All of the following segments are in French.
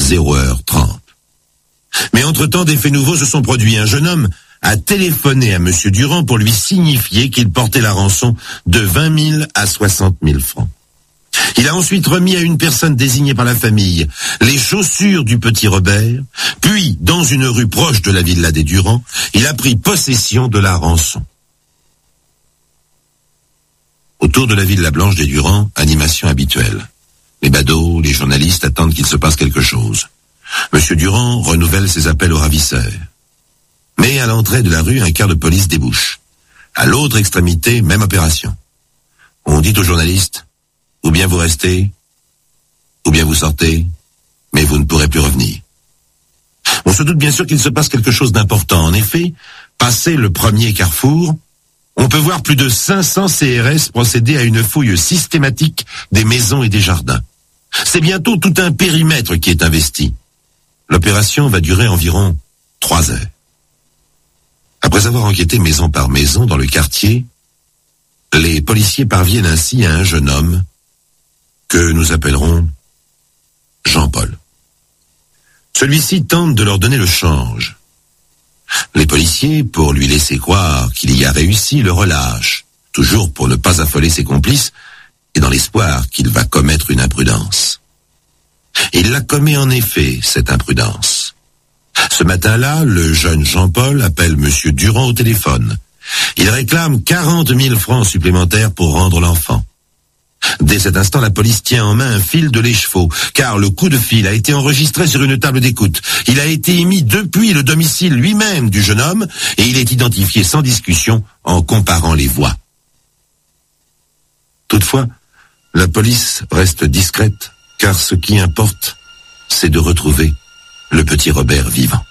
0h30. Mais entre-temps, des faits nouveaux se sont produits. Un jeune homme a téléphoné à M. Durand pour lui signifier qu'il portait la rançon de 20 000 à 60 000 francs. Il a ensuite remis à une personne désignée par la famille les chaussures du petit Robert, puis, dans une rue proche de la villa des Durand, il a pris possession de la rançon. Autour de la villa blanche des Durand, animation habituelle. Les badauds, les journalistes attendent qu'il se passe quelque chose. Monsieur Durand renouvelle ses appels aux ravisseurs. Mais à l'entrée de la rue, un quart de police débouche. À l'autre extrémité, même opération. On dit aux journalistes, ou bien vous restez, ou bien vous sortez, mais vous ne pourrez plus revenir. On se doute bien sûr qu'il se passe quelque chose d'important. En effet, passé le premier carrefour, on peut voir plus de 500 CRS procéder à une fouille systématique des maisons et des jardins. C'est bientôt tout un périmètre qui est investi. L'opération va durer environ 3 heures. Après avoir enquêté maison par maison dans le quartier, les policiers parviennent ainsi à un jeune homme que nous appellerons Jean-Paul. Celui-ci tente de leur donner le change. Les policiers, pour lui laisser croire qu'il y a réussi, le relâchent, toujours pour ne pas affoler ses complices et dans l'espoir qu'il va commettre une imprudence. Il la commet en effet, cette imprudence. Ce matin-là, le jeune Jean-Paul appelle M. Durand au téléphone. Il réclame 40 000 francs supplémentaires pour rendre l'enfant. Dès cet instant, la police tient en main un fil de l'écheveau, car le coup de fil a été enregistré sur une table d'écoute. Il a été émis depuis le domicile lui-même du jeune homme, et il est identifié sans discussion en comparant les voix. Toutefois, la police reste discrète, car ce qui importe, c'est de retrouver le petit Robert vivant.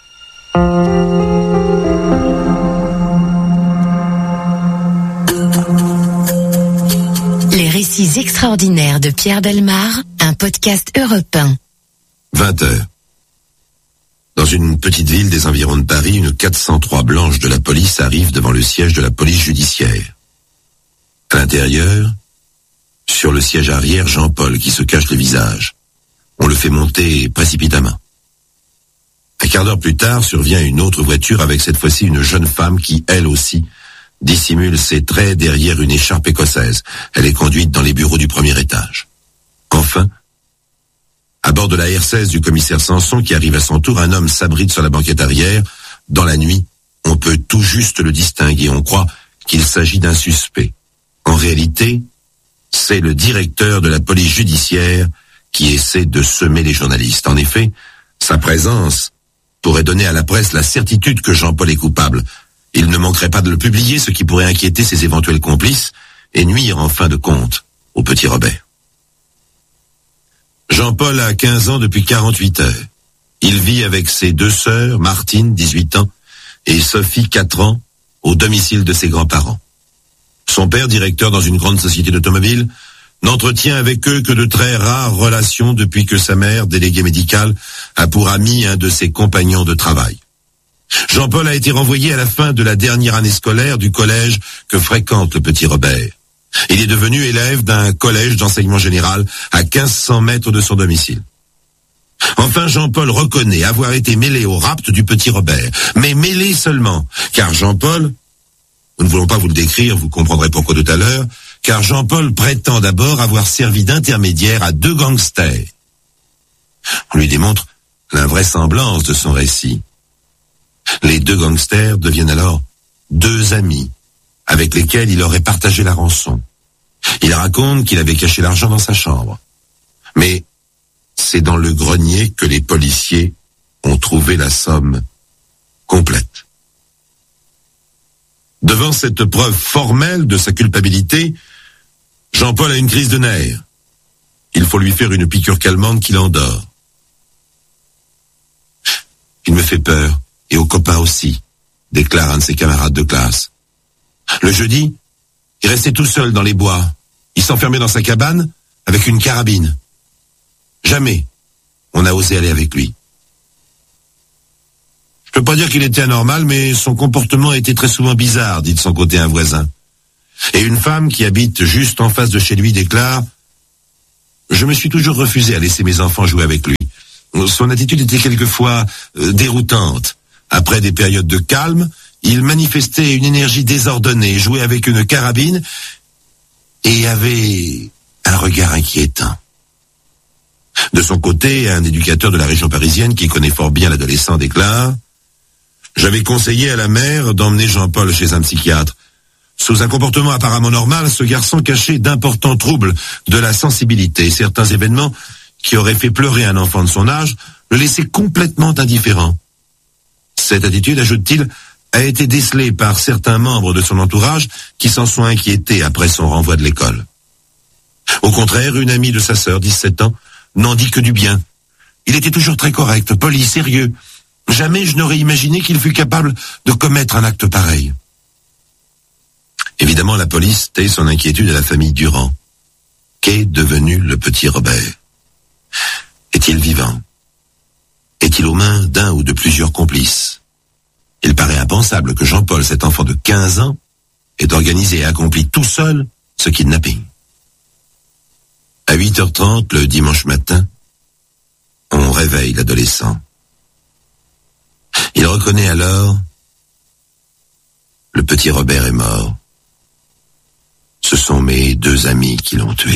Les récits extraordinaires de Pierre Bellemare, un podcast Europe 1. 20h. Dans une petite ville des environs de Paris, une 403 blanche de la police arrive devant le siège de la police judiciaire. À l'intérieur, sur le siège arrière, Jean-Paul qui se cache le visage. On le fait monter précipitamment. Un quart d'heure plus tard, survient une autre voiture avec cette fois-ci une jeune femme qui, elle aussi, dissimule ses traits derrière une écharpe écossaise. Elle est conduite dans les bureaux du premier étage. Enfin, à bord de la R16 du commissaire Sanson qui arrive à son tour, un homme s'abrite sur la banquette arrière. Dans la nuit, on peut tout juste le distinguer. On croit qu'il s'agit d'un suspect. En réalité, c'est le directeur de la police judiciaire qui essaie de semer les journalistes. En effet, sa présence pourrait donner à la presse la certitude que Jean-Paul est coupable. Il ne manquerait pas de le publier, ce qui pourrait inquiéter ses éventuels complices et nuire en fin de compte au petit Robert. Jean-Paul a 15 ans depuis 48 heures. Il vit avec ses 2 sœurs, Martine, 18 ans, et Sophie, 4 ans, au domicile de ses grands-parents. Son père, directeur dans une grande société d'automobile, n'entretient avec eux que de très rares relations depuis que sa mère, déléguée médicale, a pour ami un de ses compagnons de travail. Jean-Paul a été renvoyé à la fin de la dernière année scolaire du collège que fréquente le petit Robert. Il est devenu élève d'un collège d'enseignement général à 1500 mètres de son domicile. Enfin, Jean-Paul reconnaît avoir été mêlé au rapt du petit Robert, mais mêlé seulement, car Jean-Paul, nous ne voulons pas vous le décrire, vous comprendrez pourquoi tout à l'heure, car Jean-Paul prétend d'abord avoir servi d'intermédiaire à 2 gangsters. On lui démontre l'invraisemblance de son récit. Les 2 gangsters deviennent alors 2 amis, avec lesquels il aurait partagé la rançon. Il raconte qu'il avait caché l'argent dans sa chambre. Mais c'est dans le grenier que les policiers ont trouvé la somme complète. Devant cette preuve formelle de sa culpabilité, Jean-Paul a une crise de nerfs. Il faut lui faire une piqûre calmante qui l'endort. Il me fait peur, et aux copains aussi, déclare un de ses camarades de classe. Le jeudi, il restait tout seul dans les bois. Il s'enfermait dans sa cabane avec une carabine. Jamais on n'a osé aller avec lui. Je peux pas dire qu'il était anormal, mais son comportement était très souvent bizarre, dit de son côté un voisin. Et une femme qui habite juste en face de chez lui déclare « Je me suis toujours refusé à laisser mes enfants jouer avec lui. son attitude était quelquefois déroutante. Après des périodes de calme, il manifestait une énergie désordonnée, jouait avec une carabine et avait un regard inquiétant. De son côté, un éducateur de la région parisienne qui connaît fort bien l'adolescent déclare « J'avais conseillé à la mère d'emmener Jean-Paul chez un psychiatre. Sous un comportement apparemment normal, ce garçon cachait d'importants troubles de la sensibilité. Certains événements qui auraient fait pleurer un enfant de son âge le laissaient complètement indifférent. Cette attitude, ajoute-t-il, a été décelée par certains membres de son entourage qui s'en sont inquiétés après son renvoi de l'école. Au contraire, une amie de sa sœur, 17 ans, n'en dit que du bien. Il était toujours très correct, poli, sérieux. Jamais je n'aurais imaginé qu'il fût capable de commettre un acte pareil. » Évidemment, la police tait son inquiétude à la famille Durand. Qu'est devenu le petit Robert? Est-il vivant? Est-il aux mains d'un ou de plusieurs complices? Il paraît impensable que Jean-Paul, cet enfant de 15 ans, ait organisé et accompli tout seul ce kidnapping. À 8h30, le dimanche matin, on réveille l'adolescent. Il reconnaît alors « Le petit Robert est mort. Ce sont mes 2 amis qui l'ont tué. »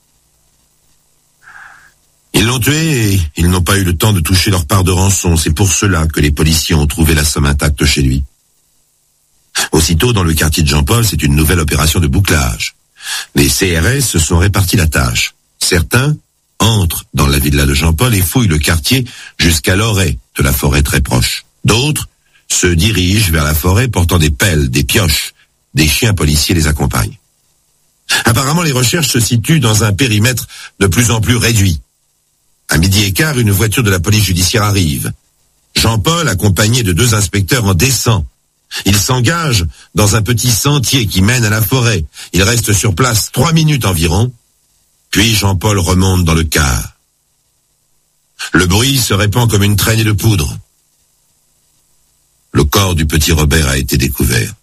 Ils l'ont tué et ils n'ont pas eu le temps de toucher leur part de rançon. C'est pour cela que les policiers ont trouvé la somme intacte chez lui. Aussitôt, dans le quartier de Jean-Paul, c'est une nouvelle opération de bouclage. Les CRS se sont répartis la tâche. Certains entrent dans la villa de Jean-Paul et fouillent le quartier jusqu'à l'orée de la forêt très proche. D'autres se dirigent vers la forêt portant des pelles, des pioches. Des chiens policiers les accompagnent. Apparemment, les recherches se situent dans un périmètre de plus en plus réduit. À 12h15, une voiture de la police judiciaire arrive. Jean-Paul, accompagné de 2 inspecteurs, en descend. Il s'engage dans un petit sentier qui mène à la forêt. Il reste sur place 3 minutes environ. Puis Jean-Paul remonte dans le car. Le bruit se répand comme une traînée de poudre. Le corps du petit Robert a été découvert.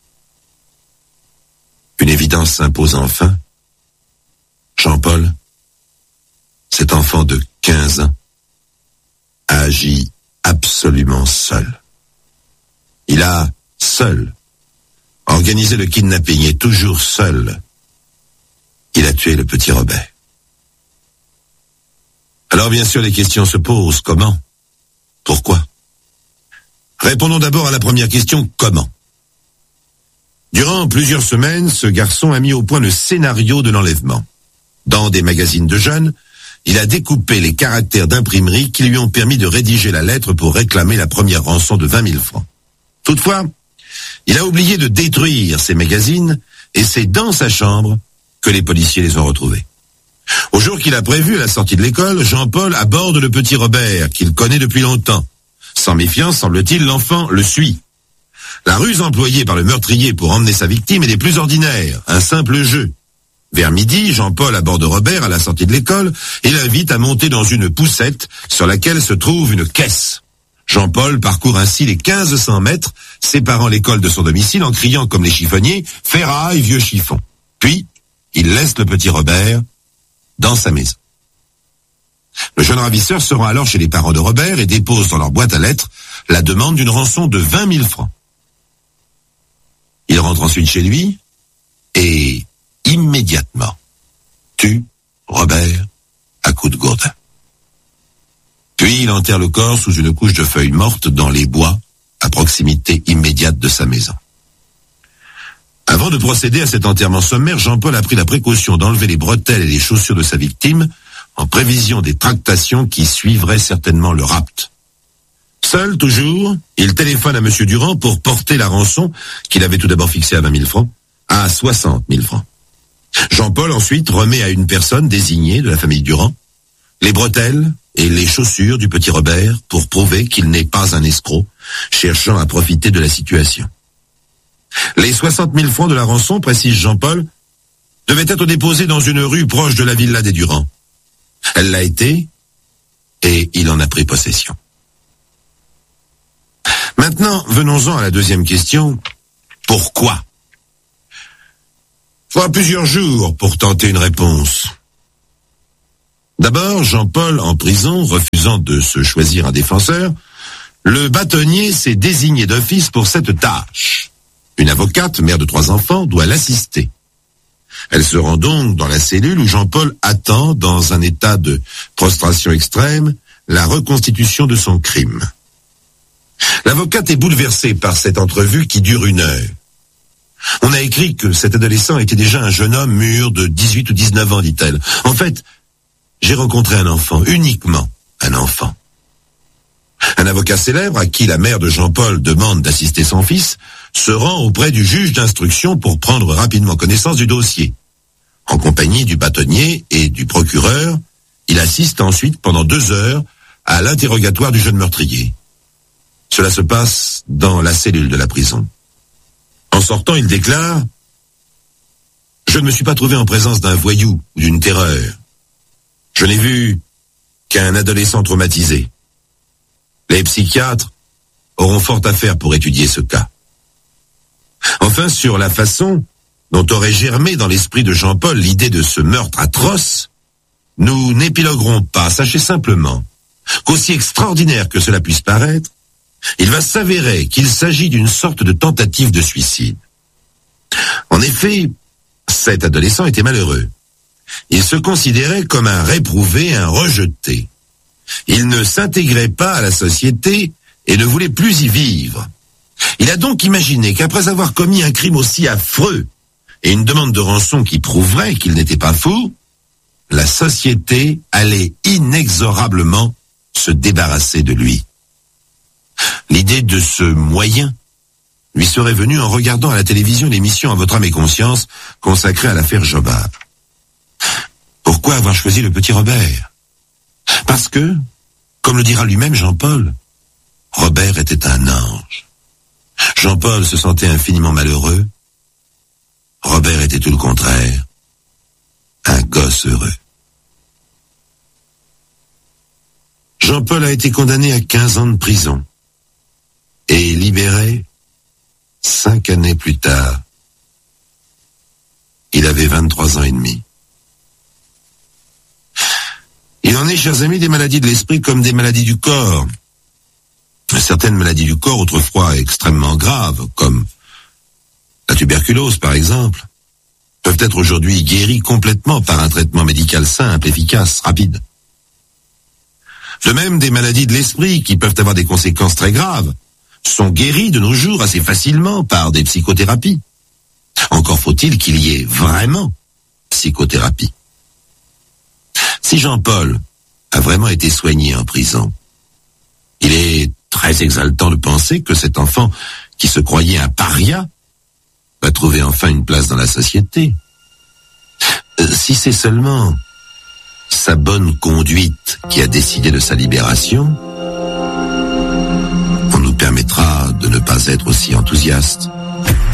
Une évidence s'impose enfin. Jean-Paul, cet enfant de 15 ans, a agi absolument seul. Il a, seul, organisé le kidnapping et toujours seul, il a tué le petit Robert. Alors bien sûr les questions se posent. Comment? Pourquoi? Répondons d'abord à la première question, comment? Durant plusieurs semaines, ce garçon a mis au point le scénario de l'enlèvement. Dans des magazines de jeunes, il a découpé les caractères d'imprimerie qui lui ont permis de rédiger la lettre pour réclamer la première rançon de 20 000 francs. Toutefois, il a oublié de détruire ces magazines et c'est dans sa chambre que les policiers les ont retrouvés. Au jour qu'il a prévu à la sortie de l'école, Jean-Paul aborde le petit Robert, qu'il connaît depuis longtemps. Sans méfiance, semble-t-il, l'enfant le suit. La ruse employée par le meurtrier pour emmener sa victime est des plus ordinaires, un simple jeu. Vers midi, Jean-Paul aborde Robert à la sortie de l'école et l'invite à monter dans une poussette sur laquelle se trouve une caisse. Jean-Paul parcourt ainsi les 1500 mètres séparant l'école de son domicile en criant comme les chiffonniers « Ferraille, vieux chiffon ». Puis, il laisse le petit Robert dans sa maison. Le jeune ravisseur se rend alors chez les parents de Robert et dépose dans leur boîte à lettres la demande d'une rançon de 20 000 francs. Il rentre ensuite chez lui et immédiatement tue Robert à coups de gourdin. Puis il enterre le corps sous une couche de feuilles mortes dans les bois à proximité immédiate de sa maison. Avant de procéder à cet enterrement sommaire, Jean-Paul a pris la précaution d'enlever les bretelles et les chaussures de sa victime en prévision des tractations qui suivraient certainement le rapt. Seul, toujours, il téléphone à M. Durand pour porter la rançon, qu'il avait tout d'abord fixée à 20 000 francs, à 60 000 francs. Jean-Paul ensuite remet à une personne désignée de la famille Durand les bretelles et les chaussures du petit Robert pour prouver qu'il n'est pas un escroc cherchant à profiter de la situation. Les 60 000 francs de la rançon, précise Jean-Paul, devaient être déposés dans une rue proche de la villa des Durand. Elle l'a été et il en a pris possession. Maintenant, venons-en à la deuxième question. Pourquoi? Il faudra plusieurs jours pour tenter une réponse. D'abord, Jean-Paul en prison, refusant de se choisir un défenseur, le bâtonnier s'est désigné d'office pour cette tâche. Une avocate, mère de 3 enfants, doit l'assister. Elle se rend donc dans la cellule où Jean-Paul attend, dans un état de prostration extrême, la reconstitution de son crime. L'avocate est bouleversée par cette entrevue qui dure 1 heure. On a écrit que cet adolescent était déjà un jeune homme mûr de 18 ou 19 ans, dit-elle. En fait, j'ai rencontré un enfant, uniquement un enfant. Un avocat célèbre, à qui la mère de Jean-Paul demande d'assister son fils, se rend auprès du juge d'instruction pour prendre rapidement connaissance du dossier. En compagnie du bâtonnier et du procureur, il assiste ensuite pendant 2 heures à l'interrogatoire du jeune meurtrier. Cela se passe dans la cellule de la prison. En sortant, il déclare « Je ne me suis pas trouvé en présence d'un voyou ou d'une terreur. Je n'ai vu qu'un adolescent traumatisé. Les psychiatres auront fort à faire pour étudier ce cas. » Enfin, sur la façon dont aurait germé dans l'esprit de Jean-Paul l'idée de ce meurtre atroce, nous n'épiloguerons pas, sachez simplement qu'aussi extraordinaire que cela puisse paraître, il va s'avérer qu'il s'agit d'une sorte de tentative de suicide. En effet, cet adolescent était malheureux. Il se considérait comme un réprouvé, un rejeté. Il ne s'intégrait pas à la société et ne voulait plus y vivre. Il a donc imaginé qu'après avoir commis un crime aussi affreux et une demande de rançon qui prouverait qu'il n'était pas fou, la société allait inexorablement se débarrasser de lui. L'idée de ce moyen lui serait venue en regardant à la télévision l'émission « À votre âme et conscience » consacrée à l'affaire Jobard. Pourquoi avoir choisi le petit Robert? Parce que, comme le dira lui-même Jean-Paul, Robert était un ange. Jean-Paul se sentait infiniment malheureux. Robert était tout le contraire, un gosse heureux. Jean-Paul a été condamné à 15 ans de prison et libéré 5 années plus tard. Il avait 23 ans et demi. Il en est, chers amis, des maladies de l'esprit comme des maladies du corps. Certaines maladies du corps, autrefois extrêmement graves, comme la tuberculose par exemple, peuvent être aujourd'hui guéries complètement par un traitement médical simple, efficace, rapide. De même, des maladies de l'esprit, qui peuvent avoir des conséquences très graves, sont guéries de nos jours assez facilement par des psychothérapies. Encore faut-il qu'il y ait vraiment psychothérapie. Si Jean-Paul a vraiment été soigné en prison, il est très exaltant de penser que cet enfant, qui se croyait un paria, va trouver enfin une place dans la société. Si c'est seulement sa bonne conduite qui a décidé de sa libération, on nous permettra de ne pas être aussi enthousiaste.